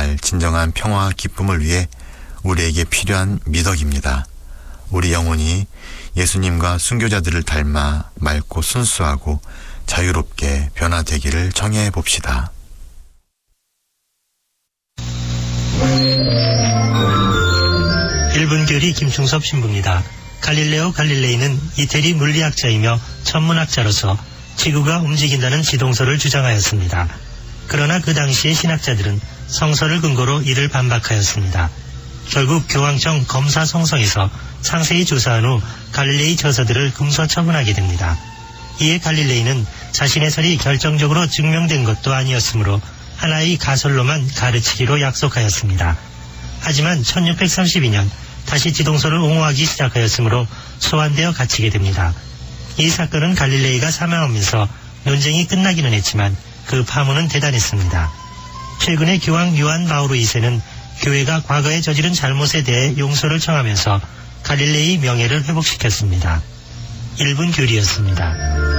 날 진정한 평화와 기쁨을 위해 우리에게 필요한 미덕입니다. 우리 영혼이 예수님과 순교자들을 닮아 맑고 순수하고 자유롭게 변화되기를 청해 봅시다. 일분교리 김충섭 신부입니다. 갈릴레오 갈릴레이는 이태리 물리학자이며 천문학자로서 지구가 움직인다는 지동설을 주장하였습니다. 그러나 그 당시의 신학자들은 성서를 근거로 이를 반박하였습니다. 결국 교황청 검사 성성에서 상세히 조사한 후 갈릴레이 저서들을 금서처분하게 됩니다. 이에 갈릴레이는 자신의 설이 결정적으로 증명된 것도 아니었으므로 하나의 가설로만 가르치기로 약속하였습니다. 하지만 1632년 다시 지동설을 옹호하기 시작하였으므로 소환되어 갇히게 됩니다. 이 사건은 갈릴레이가 사망하면서 논쟁이 끝나기는 했지만 그 파문은 대단했습니다. 최근에 교황 요한 마우로 2세는 교회가 과거에 저지른 잘못에 대해 용서를 청하면서 갈릴레이 명예를 회복시켰습니다. 1분 교리였습니다.